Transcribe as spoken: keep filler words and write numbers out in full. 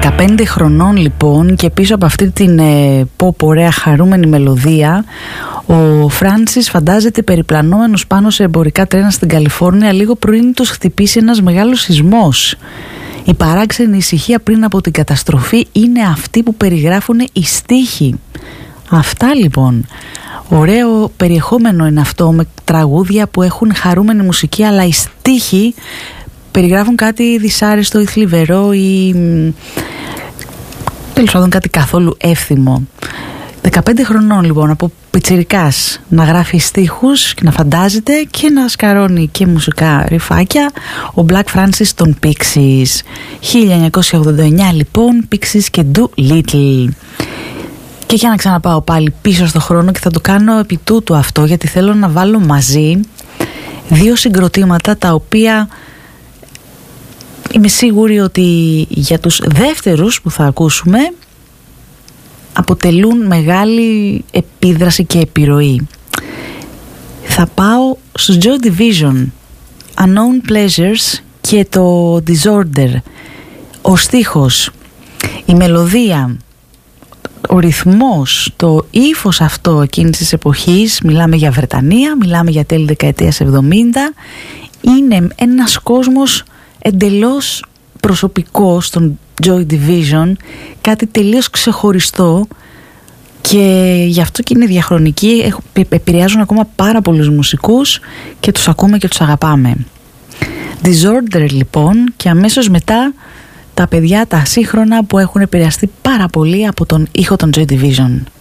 δεκαπέντε χρονών λοιπόν, και πίσω από αυτή την ε, pop ωραία χαρούμενη μελωδία ο Φράνσις φαντάζεται περιπλανόμενος πάνω σε εμπορικά τρένα στην Καλιφόρνια λίγο πριν τους χτυπήσει ένας μεγάλος σεισμός. Η παράξενη ησυχία πριν από την καταστροφή είναι αυτή που περιγράφουν οι στίχοι. Αυτά λοιπόν. Ωραίο περιεχόμενο είναι αυτό, με τραγούδια που έχουν χαρούμενη μουσική, αλλά οι στίχοι περιγράφουν κάτι δυσάρεστο ή θλιβερό ή τέλος πάντων κάτι καθόλου εύθυμο. δεκαπέντε χρονών λοιπόν, από πιτσιρικάς, να γράφει στίχους και να φαντάζεται και να σκαρώνει και μουσικά ρυφάκια, ο Black Francis των Pixies. χίλια εννιακόσια ογδόντα εννιά λοιπόν, Pixies και Do Little. Και για να ξαναπάω πάλι πίσω στο χρόνο, και θα το κάνω επί τούτου αυτό, γιατί θέλω να βάλω μαζί δύο συγκροτήματα τα οποία είμαι σίγουρη ότι για τους δεύτερους που θα ακούσουμε αποτελούν μεγάλη επίδραση και επιρροή. Θα πάω στους Joy Division, Unknown Pleasures και το Disorder. Ο στίχος, η μελωδία, ο ρυθμός, το ύφος αυτό εκείνης της εποχής, μιλάμε για Βρετανία, μιλάμε για τέλη δεκαετίας εβδομήντα, είναι ένας κόσμος εντελώς προσωπικό στον Joy Division, κάτι τελείως ξεχωριστό, και γι' αυτό και είναι διαχρονικοί, επηρεάζουν ακόμα πάρα πολλούς μουσικούς και τους ακούμε και τους αγαπάμε. Disorder λοιπόν, και αμέσως μετά τα παιδιά τα σύγχρονα που έχουν επηρεαστεί πάρα πολύ από τον ήχο των Joy Division.